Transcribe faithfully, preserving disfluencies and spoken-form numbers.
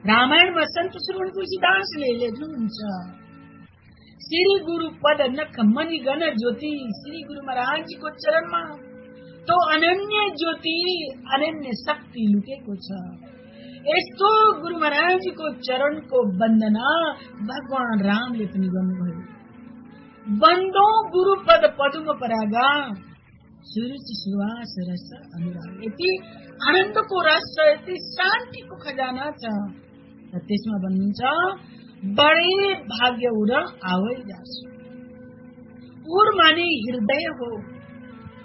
रामायणमा सन्त श्रवण तुलसीदासले लेख्नुहुन्छ, श्री गुरु पद नख मणि गण ज्योति, श्री गुरु महाराजजीको चरणमा तो अनन्य ज्योति अनन्य शक्ति लुकेको छ। यस्तो गुरु महाराजजीको चरणको वन्दना भगवान रामले पनि गर्नुभयो। बन्दो गुरु पद पदुम परागा, सुरुचि सुवास रस अनुराग। यति आनन्दको रस छ, यति शान्तिको खजाना छ। र त्यसमा भन्नुहुन्छ बडे भाग्य उर आवै जाछ। उर माने हृदय हो।